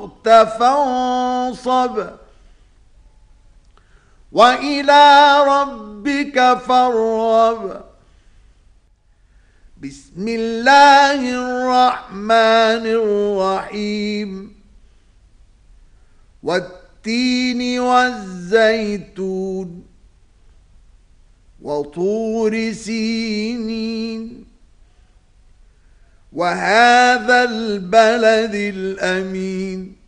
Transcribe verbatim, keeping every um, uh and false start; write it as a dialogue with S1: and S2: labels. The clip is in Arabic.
S1: فانصب وإلى ربك فارغب. بسم الله الرحمن الرحيم. والتين والزيتون وطور سينين وهذا البلد الأمين